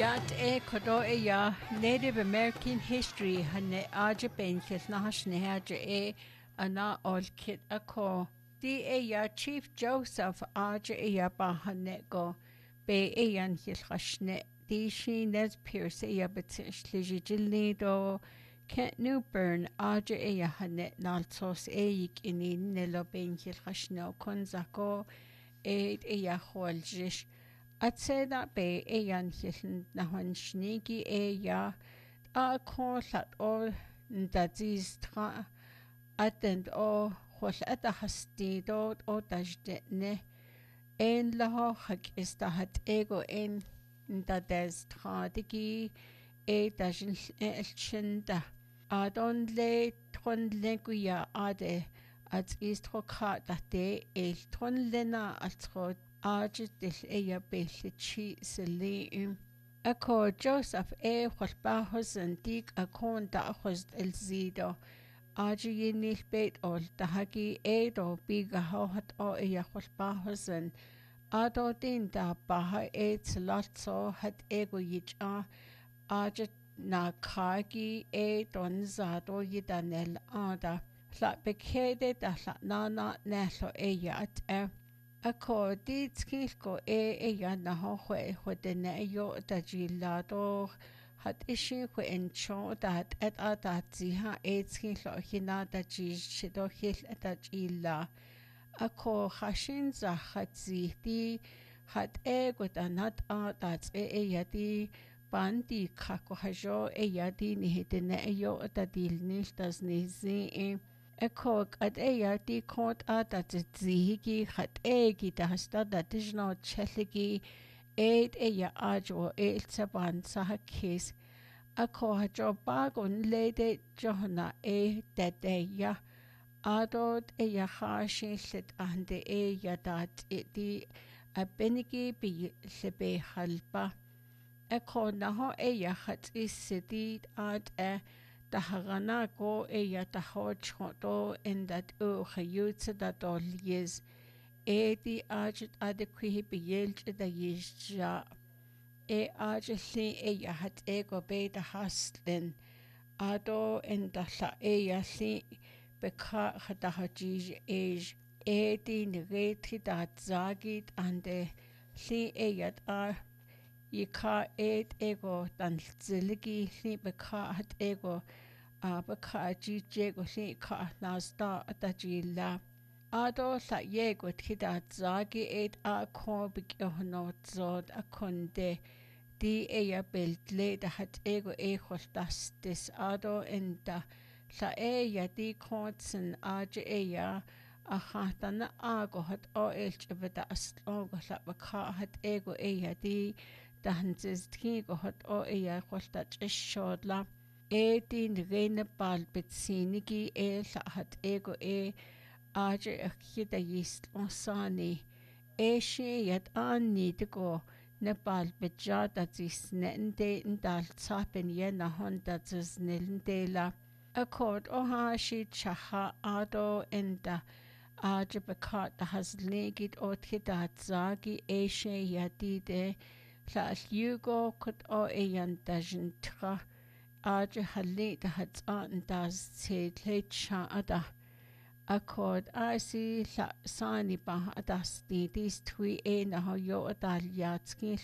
Yat e kodo e ya Native American history hane aja benchis na hashnehaja e ana ol kit ako. Di e ya Chief Joseph aja e ya bahane go be e yan hil hashne. Di shi nes pierce e ya betish lijilni do Kent Newburn aja e ya hane naltos e yik ini nelo benchil hashne konzako e ya holjish. I'd say that be e yan hillen na hwan shnigi e ya a kon lat o ndadiz tra atend o hwll ada hasti do o dajde ne ein laho hak istahat ego ein ndadez tra digi e dajin elchinda adon le tron leguya ade at istro ka date el tron lena altro Arjidil eya bellichi selim. Ako Joseph e walbahosen dig akon da host el zido. Arjinil beit ol dahagi edo biga hohat o eya walbahosen. Ado din da baha e tlatso hat ego yija. Arjit na kagi e don zado yidanel ada. La bekede da la nana nelo eya at e. Ako di tskilko e ya na ho hwe dene yo da jilado hat ishi hwe encho dat et ada ziha e tskilko hina da ji shido hil da jila ako khashin za hat zi di hat e go da nat a dat e ya di bandi khako hajo e ya di ni dene yo da dil nis das ni zi Ekog at eya di kont adat zihigi hat egi da hasta da dijno cheligi eid eya ajo el saban sahakis ako hajo bagon lede johna e dedeya adod eya hashi lit ande eya dat di abenigi bi lebe halba eko naho eya hat isidid ad da harana go eya da hochoto in that hayutsa da dolies di ajit adekwi biyelj da yisja ajli eya hat ego be da haslen ado in da la eya li beka hada hajij di negeti da zagit ande li eya Yika ego dan ziligi li beka hat ego beka jijego li ka nasta atajila ado la yego tida zagi a ko bigyohno zod akonde di eya beltle da hat ego holtastis ado enda la eya di kotsen aja eya a hatana ago hat o elchbeda aslogo la beka hat ego eya di dahanses tkigo hat o eya holtat shodla di ngeine bal betsinigi la hat ego aja akida yist onsani she yat anni go ne bal bejada zisnende ndal tsapen yena honda zisnelde la akord o ha shi chaha ado enda aja bekat da has legit o tkida zagi she yadide la yugo kut o eyan dajen tra aja halit da hat an das zedle cha ada Accord si la sani ba adas di dis twi na ho yo adal yatski